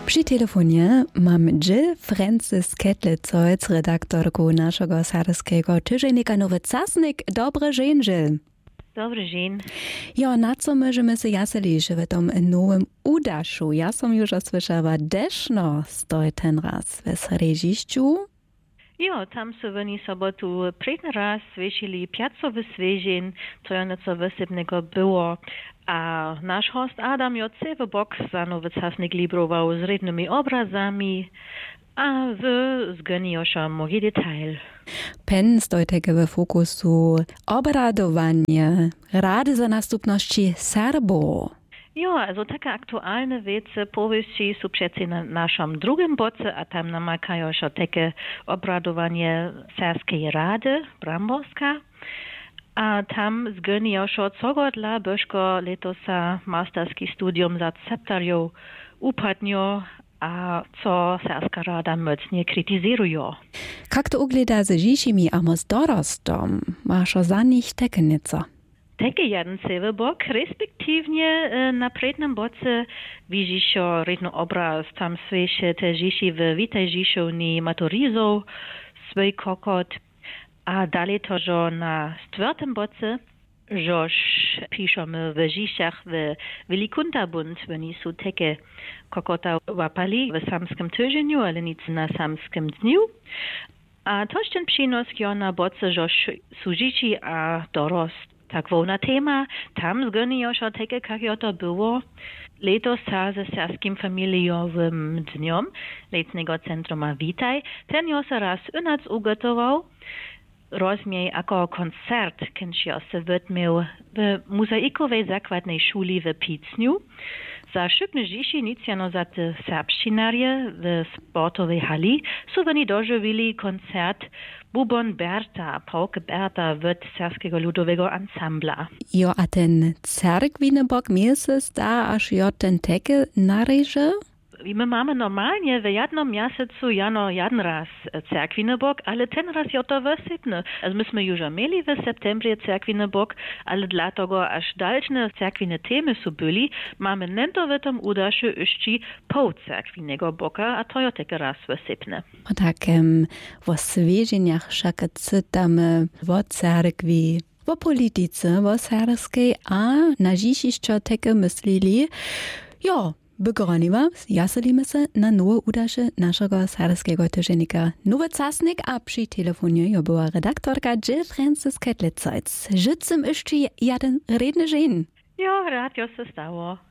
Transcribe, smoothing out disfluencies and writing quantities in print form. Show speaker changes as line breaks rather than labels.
Przy telefonie mam Jill Francis Ketlicojc, redaktorku naszego sarskiego tygodnika Nowy Czasnik. Dobry dzień, Jill.
Dobry dzień.
Ja, na co możemy się jaselić w tym nowym udaszu? Ja som już słyszała, deszno stoi ten raz w Sredziszczu.
Jo, tam są oni sobotu przedni raz wyszli piacowy świeżin, co nieco wysypnego było. A nasz host Adam Jocewy box za Nowy Czasnik librował z rydnymi obrazami, a wy zgoniosza moje detail.
Pen stoi tego w fokusu obradowanie rady za następności Serbo.
Jo, also taka aktualne wiece powieści są przecież na naszym drugim boce, a tam namakają się takie obradowanie Serskiej Rady, Bramborska. A tam zgonią się co dla Bożko letosa masterski studium za septarią upadnią, a co Serska Rada mocnie krytyzują.
Jak to ugleda z dzisiejmi a z dorostom? Masz za nich takie nieco?
Takie jeden cały bok, respektywnie na przednim boce widzi się rydny obraz, tam słyszy te dzieci w Witaj Dziesiowni maturizą, swój kokot, a dalej to, że na czwartym boce, żeż piszemy w dziesiach w Wilikuntabund, oni są takie kokota łapali w samskim tygodniu, ale nic na samskim dniu. A to jest ten przynos na boce, że są dzieci a dorost. Tak wolna tema, tam zgonią się takie, jak to było letos ze serskim familiowym dniom letnego centruma Witaj. Ten jo se raz u nas ugotował, rozmiej jako koncert, kęś jo se wytmił w mozaikowej zakładnej szuli w Picniu. Za szybne dzieci nic jano za te serbszczynarie w sportowej hali są oni dożywili koncert Bubon Berta, Pauke Berta w serskiego ludowego ansambla.
Jo, a ten cerkwiny bok miał se zda, aż jo ten teke nareže?
My mamy normalnie w jednym miesiącu jano jeden raz cerkwiny bok, ale ten raz jo to wysypne. Also myśmy już mieli w septembrie cerkwiny bok, ale dlatego aż dalsze cerkwine temy są byli, mamy nento w tym udaszu jeszcze pół cerkwinego boka, a to jo takie raz wysypne.
O takim w świeżeniach wszak czytamy o cerkwi, o polityce, o serskiej, a na dzisiejsze takie myśleli, jo, Begroniła, jaselimy się na nowe udasze naszego sarskiego tygodnika Nowy Czasnik, a przy telefonie była redaktorka Jill Francis Ketlicojc. Życzę jeszcze jeden redny dzień.
Jo, rad jo se stało.